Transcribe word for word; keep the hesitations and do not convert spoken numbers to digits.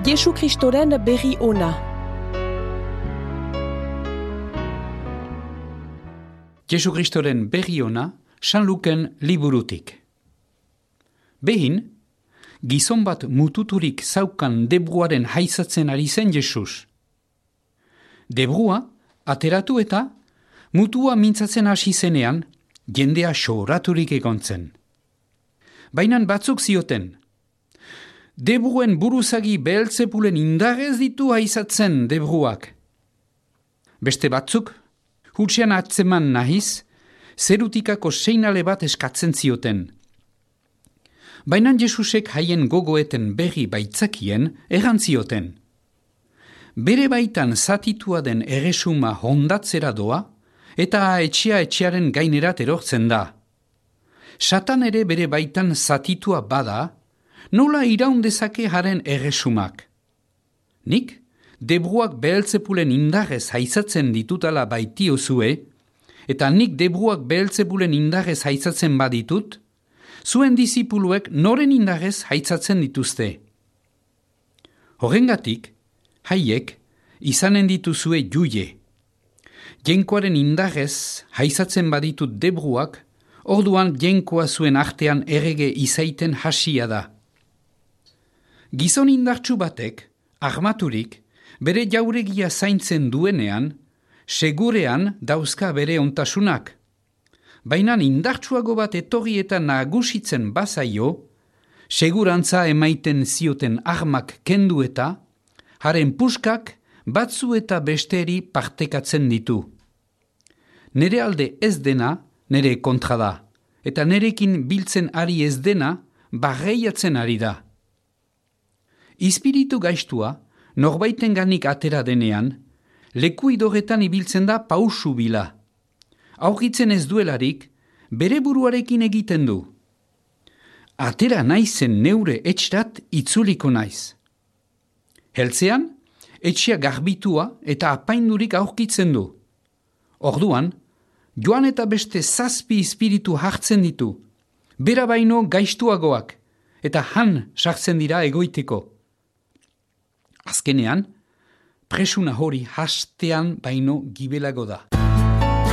Jesu Kristoren berri ona. Jesu Kristoren berri ona, San Luken liburutik. Behin, gizon bat mututurik zaukan debruaren haizatzen ari zen Jesus. Debrua ateratu eta mutua mintzatzen hasi zenean, jendea sooraturik egon zen. Bainan batzuk zioten, debruen buruzagi Beelzebulen indarrez ditu haizatzen debruak. Beste batzuk, hutsean atzeman nahiz, zerutikako seinale bat eskatzen zioten. Bainan Jesusek haien gogoeten berri baitzakien errantzioten. Bere baitan zatitua den erresuma hondatzera doa, eta etxea etxearen gainerat erortzen da. Satan ere bere baitan zatitua bada, nola iraun dezake haren erresumak. Nik, debruak Beelzebulen indarrez haizatzen ditutala baitiozue, eta nik debruak Beelzebulen indarrez haizatzen baditut, zuen disipuluek noren indarrez haitzatzen dituzte. Horrengatik, haiek izanen dituzue juie. Jenkoaren indarrez haizatzen baditut debruak, orduan jenkoa zuen artean errege izaiten hasia da. Gizon indartsu batek, armaturik, bere jauregia zaintzen duenean, segurean dauzka bere ontasunak. Baina indartsuago bat etorri eta nagusitzen bazaio, segurantza emaiten zioten armak kendu eta, haren puskak batzu eta besteri partekatzen ditu. Nere alde ez dena, nere kontra da, eta nerekin biltzen ari ez dena, barreiatzen ari da. Ispiritu gaistua, norbaitenganik atera denean, leku idoretan ibiltzen da pausu bila. Aurkitzen ez duelarik, bere buruarekin egiten du. Atera naizen neure etxerat itzuliko naiz. Heltzean, etxea garbitua eta apaindurik aurkitzen du. Orduan, joan eta beste zazpi ispiritu hartzen ditu, bera baino gaistuagoak, eta han sartzen dira egoiteko. Azkenean, presuna hori hastean baino gibelago da.